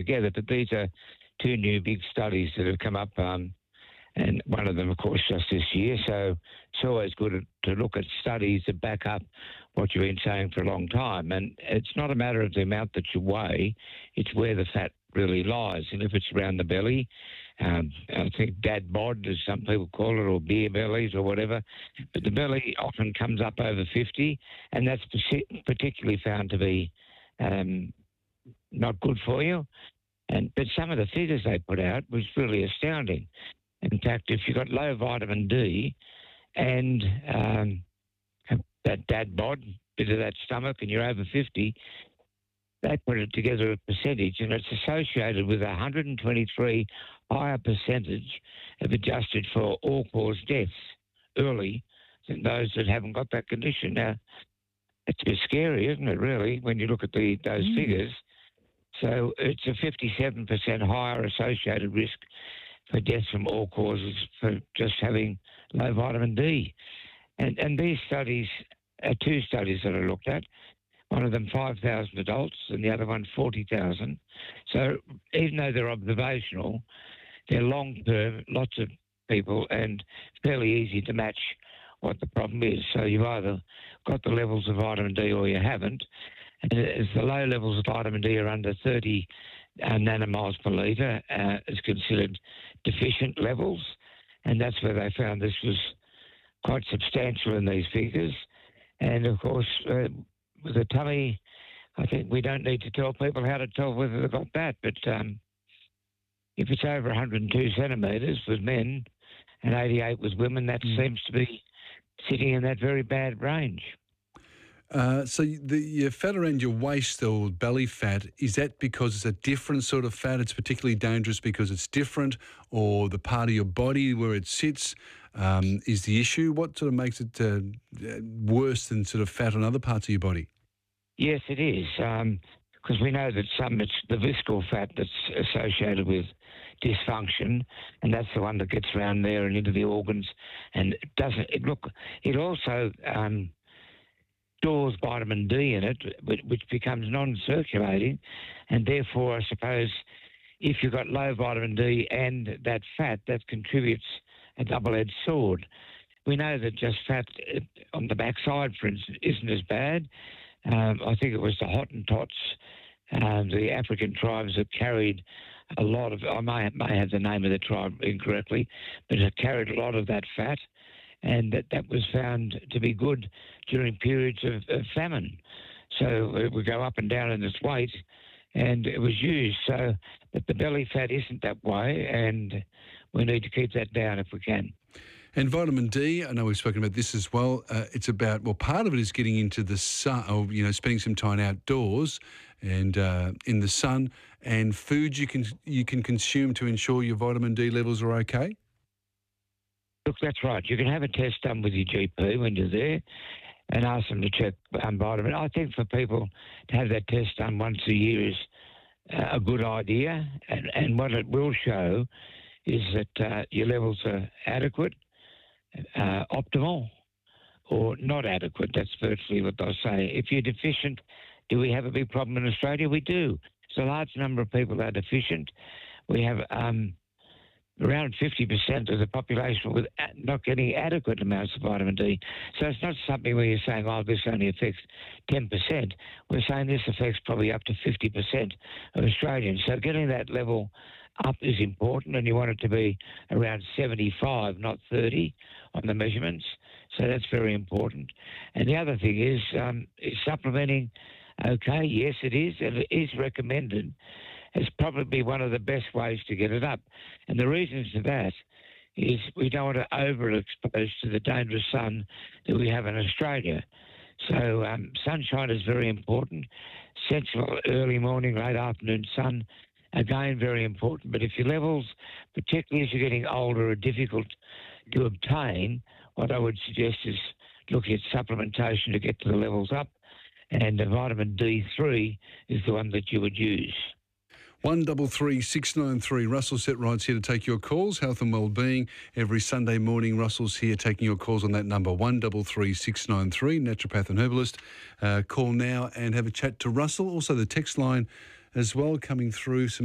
together, but these are two new big studies that have come up, and one of them, of course, just this year. So it's always good to look at studies that back up what you've been saying for a long time. And it's not a matter of the amount that you weigh, it's where the fat really lies. And if it's around the belly, I think dad bod, as some people call it, or beer bellies or whatever, but the belly often comes up over 50, and that's particularly found to be not good for you. But some of the figures they put out was really astounding. In fact, if you've got low vitamin D and that dad bod, bit of that stomach, and you're over 50, they put it together a percentage, and it's associated with 123 higher percentage of adjusted for all-cause deaths early than those that haven't got that condition. Now, it's a bit scary, isn't it, really, when you look at those figures? So it's a 57% higher associated risk for deaths from all causes for just having low vitamin D. And these studies are two studies that I looked at. One of them 5,000 adults and the other one 40,000. So even though they're observational, they're long-term, lots of people, and fairly easy to match what the problem is. So you've either got the levels of vitamin D or you haven't. And as the low levels of vitamin D are under 30 nanomoles per litre, is considered deficient levels. And that's where they found this was quite substantial in these figures. And, of course, with the tummy, I think we don't need to tell people how to tell whether they've got that. But if it's over 102 centimetres with men and 88 with women, that seems to be sitting in that very bad range. So your fat around your waist or belly fat, is that because it's a different sort of fat? It's particularly dangerous because it's different, or the part of your body where it sits is the issue? What sort of makes it worse than sort of fat on other parts of your body? Yes, it is, because we know that it's the visceral fat that's associated with dysfunction, and that's the one that gets around there and into the organs, and it also stores vitamin D in it, which becomes non-circulating, and therefore, I suppose, if you've got low vitamin D and that fat, that contributes a double-edged sword. We know that just fat on the backside, for instance, isn't as bad. I think it was the Hottentots, the African tribes that carried a lot of, I may have the name of the tribe incorrectly, but it carried a lot of that fat, and that was found to be good during periods of famine. So it would go up and down in its weight, and it was used. So, but the belly fat isn't that way, and we need to keep that down if we can. And vitamin D, I know we've spoken about this as well. It's about, well, part of it is getting into the sun, or spending some time outdoors and in the sun, and foods you can consume to ensure your vitamin D levels are okay. Look, that's right. You can have a test done with your GP when you're there and ask them to check vitamin. I think for people to have that test done once a year is a good idea, and what it will show is that your levels are adequate, optimal, or not adequate. That's virtually what they'll say. If you're deficient, do we have a big problem in Australia? We do. There's a large number of people that are deficient. We have around 50% of the population with not getting adequate amounts of vitamin D. So it's not something where you're saying, oh, this only affects 10%. We're saying this affects probably up to 50% of Australians. So getting that level up is important, and you want it to be around 75, not 30 on the measurements. So that's very important. And the other thing is supplementing. Okay, yes, it is, and it is recommended. It's probably one of the best ways to get it up. And the reason for that is we don't want to overexpose to the dangerous sun that we have in Australia. So sunshine is very important. Sensible early morning, late afternoon sun, again, very important. But if your levels, particularly as you're getting older, are difficult to obtain, what I would suggest is looking at supplementation to get to the levels up. And vitamin D3 is the one that you would use. 133693. Russell Setrights here to take your calls. Health and Wellbeing every Sunday morning. Russell's here taking your calls on that number 133693. Naturopath and herbalist. Call now and have a chat to Russell. Also the text line as well coming through. Some